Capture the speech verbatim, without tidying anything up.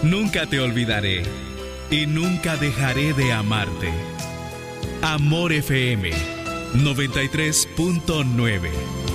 Nunca te olvidaré y nunca dejaré de amarte. Amor F M noventa y tres punto nueve.